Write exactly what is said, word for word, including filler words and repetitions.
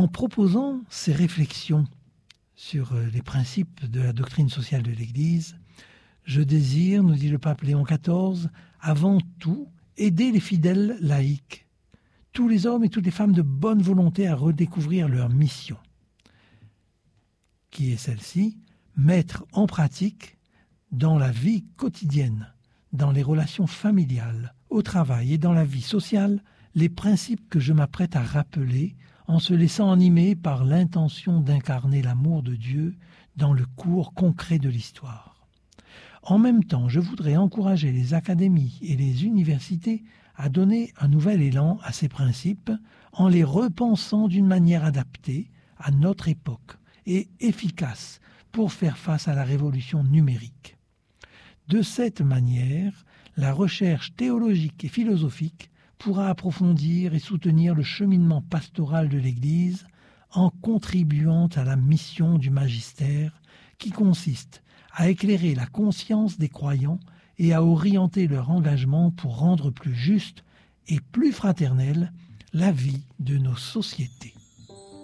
En proposant ces réflexions sur les principes de la doctrine sociale de l'Église, je désire, nous dit le pape Léon quatorze, avant tout aider les fidèles laïcs, tous les hommes et toutes les femmes de bonne volonté à redécouvrir leur mission, qui est celle-ci, mettre en pratique dans la vie quotidienne, dans les relations familiales, au travail et dans la vie sociale, les principes que je m'apprête à rappeler en se laissant animer par l'intention d'incarner l'amour de Dieu dans le cours concret de l'histoire. En même temps, je voudrais encourager les académies et les universités à donner un nouvel élan à ces principes en les repensant d'une manière adaptée à notre époque et efficace pour faire face à la révolution numérique. De cette manière, la recherche théologique et philosophique pourra approfondir et soutenir le cheminement pastoral de l'Église en contribuant à la mission du magistère qui consiste à éclairer la conscience des croyants et à orienter leur engagement pour rendre plus juste et plus fraternelle la vie de nos sociétés.